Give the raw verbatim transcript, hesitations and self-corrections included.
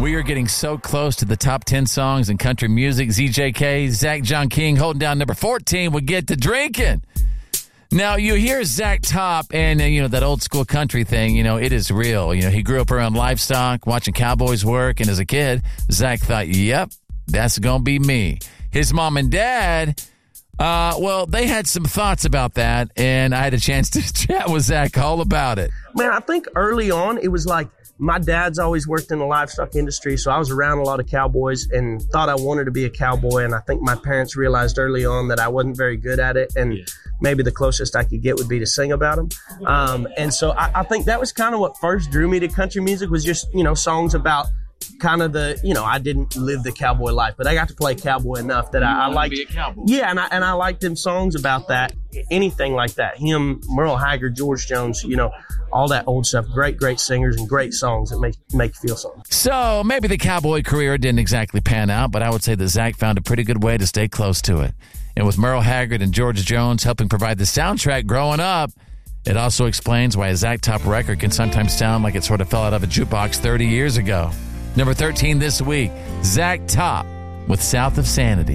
We are getting so close to the top ten songs in country music. Z J K, Zach John King holding down number fourteen. We get to drinking. Now, you hear Zach Top and, uh, you know, that old school country thing, you know, it is real. You know, he grew up around livestock, watching cowboys work, and as a kid, Zach thought, yep, that's going to be me. His mom and dad, uh, well, they had some thoughts about that, and I had a chance to chat with Zach all about it. Man, I think early on, it was like, my dad's always worked in the livestock industry, so I was around a lot of cowboys and thought I wanted to be a cowboy. And I think my parents realized early on that I wasn't very good at it, and yeah. maybe the closest I could get would be to sing about them. Um, and so I, I think that was kind of what first drew me to country music, was just, you know, songs about kind of the, you know, I didn't live the cowboy life, but I got to play cowboy enough that I, I liked. Be a cowboy. Yeah, and I and I liked them songs about that, anything like that. Him, Merle Haggard, George Jones, you know, all that old stuff. Great, great singers and great songs that make make you feel something. So maybe the cowboy career didn't exactly pan out, but I would say that Zach found a pretty good way to stay close to it. And with Merle Haggard and George Jones helping provide the soundtrack growing up, it also explains why a Zach Top record can sometimes sound like it sort of fell out of a jukebox thirty years ago. Number thirteen this week, Zach Top with South of Sanity.